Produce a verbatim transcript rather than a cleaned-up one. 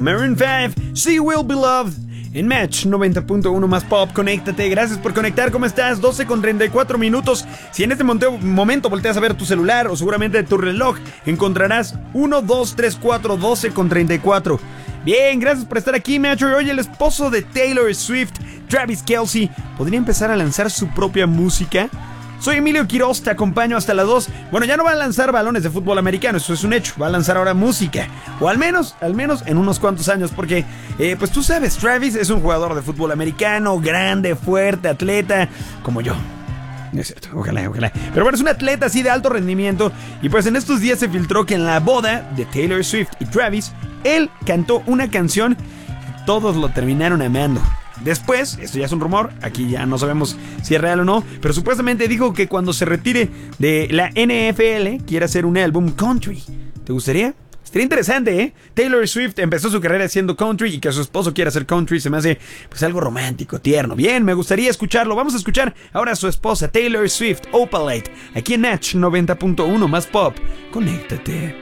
Maroon five, She Will Be Loved. En Match noventa punto uno más pop, conéctate. Gracias por conectar, ¿cómo estás? doce con treinta y cuatro minutos. Si en este momento volteas a ver tu celular o seguramente tu reloj, encontrarás uno, dos, tres, cuatro, doce con treinta y cuatro. Bien, gracias por estar aquí, Match. Hoy el esposo de Taylor Swift, Travis Kelce, podría empezar a lanzar su propia música. Soy Emilio Quiroz, te acompaño hasta las dos. Bueno, ya no va a lanzar balones de fútbol americano, eso es un hecho. Va a lanzar ahora música. O al menos, al menos en unos cuantos años. Porque, eh, pues tú sabes, Travis es un jugador de fútbol americano, grande, fuerte, atleta, como yo. No es cierto, ojalá, ojalá. Pero bueno, es un atleta así de alto rendimiento. Y pues en estos días se filtró que en la boda de Taylor Swift y Travis, él cantó una canción y todos lo terminaron amando. Después, esto ya es un rumor, aquí ya no sabemos si es real o no, pero supuestamente dijo que cuando se retire de la N F L quiere hacer un álbum country. ¿Te gustaría? Estaría interesante, ¿eh? Taylor Swift empezó su carrera haciendo country y que su esposo quiera hacer country se me hace pues algo romántico, tierno. Bien, me gustaría escucharlo. Vamos a escuchar ahora a su esposa Taylor Swift, Opalite, aquí en Match noventa punto uno más pop. Conéctate.